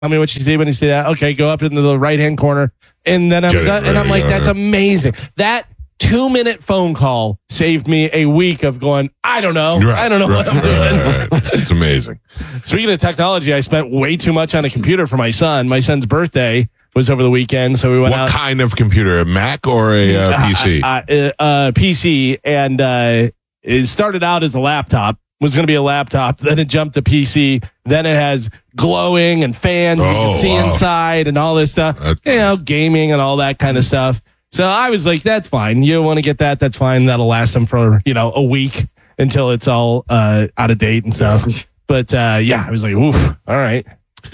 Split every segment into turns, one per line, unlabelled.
Tell me what you see when you see that. Okay, go up into the right-hand corner. And then I'm done. And I'm like, that's amazing. That 2-minute phone call saved me a week of going, I don't know. I don't know what I'm doing.
Right. It's amazing.
Speaking of technology, I spent way too much on a computer for my son. My son's birthday was over the weekend, so we went out.
What kind of computer? A Mac or a PC?
PC. And it started out as a laptop. Was going to be a laptop, then it jumped to PC, then it has glowing and fans you can see inside and all this stuff, gaming and all that kind of stuff. So I was like, that's fine. You want to get that? That's fine. That'll last them for, a week until it's all out of date and stuff. Yeah. But I was like, oof, all right.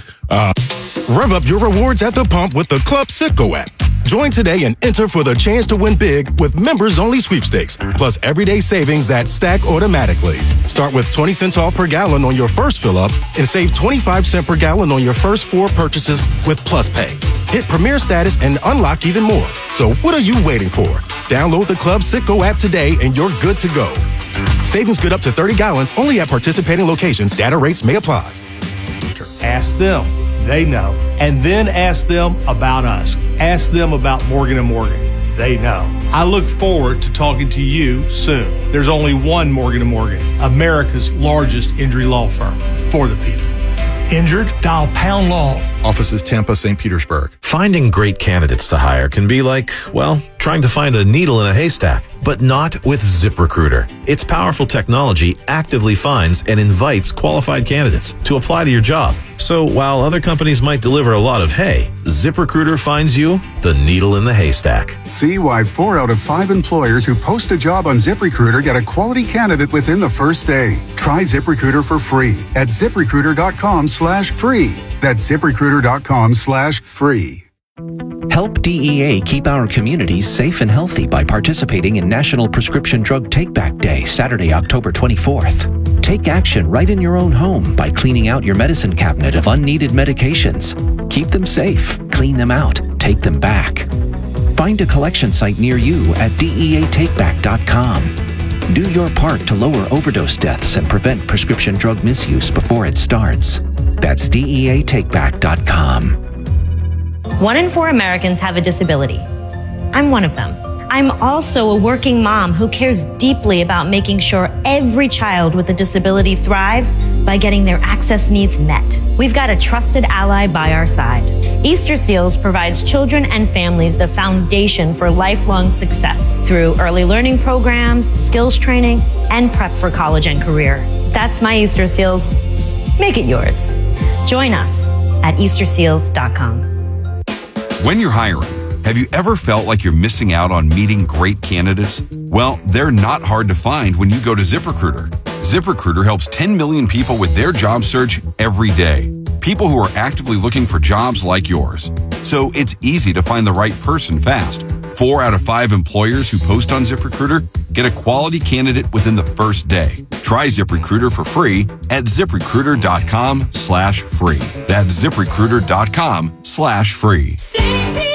Rev up your rewards at the pump with the Club Citgo app. Join today and enter for the chance to win big with members-only sweepstakes, plus everyday savings that stack automatically. Start with 20 cents off per gallon on your first fill-up and save 25 cents per gallon on your first 4 purchases with Plus Pay. Hit Premier status and unlock even more. So what are you waiting for? Download the Club Citgo app today and you're good to go. Savings good up to 30 gallons only at participating locations. Data rates may apply.
Ask them. They know. And then ask them about us. Ask them about Morgan & Morgan. They know. I look forward to talking to you soon. There's only one Morgan & Morgan, America's largest injury law firm for the people. Injured? Dial Pound Law.
Offices Tampa, St. Petersburg.
Finding great candidates to hire can be like, trying to find a needle in a haystack, but not with ZipRecruiter. Its powerful technology actively finds and invites qualified candidates to apply to your job. So while other companies might deliver a lot of hay, ZipRecruiter finds you the needle in the haystack.
See why 4 out of 5 employers who post a job on ZipRecruiter get a quality candidate within the first day. Try ZipRecruiter for free at ZipRecruiter.com/free. That's ZipRecruiter.com/free.
Help DEA keep our communities safe and healthy by participating in National Prescription Drug Take-Back Day, Saturday, October 24th. Take action right in your own home by cleaning out your medicine cabinet of unneeded medications. Keep them safe, clean them out, take them back. Find a collection site near you at DEATakeback.com. Do your part to lower overdose deaths and prevent prescription drug misuse before it starts. That's DEATakeback.com.
1 in 4 Americans have a disability. I'm one of them. I'm also a working mom who cares deeply about making sure every child with a disability thrives by getting their access needs met. We've got a trusted ally by our side. Easter Seals provides children and families the foundation for lifelong success through early learning programs, skills training, and prep for college and career. That's my Easter Seals. Make it yours. Join us at easterseals.com.
When you're hiring, have you ever felt like you're missing out on meeting great candidates? Well, they're not hard to find when you go to ZipRecruiter. ZipRecruiter helps 10 million people with their job search every day. People who are actively looking for jobs like yours. So it's easy to find the right person fast. 4 out of 5 employers who post on ZipRecruiter get a quality candidate within the first day. Try ZipRecruiter for free at ZipRecruiter.com/free. That's ZipRecruiter.com/free.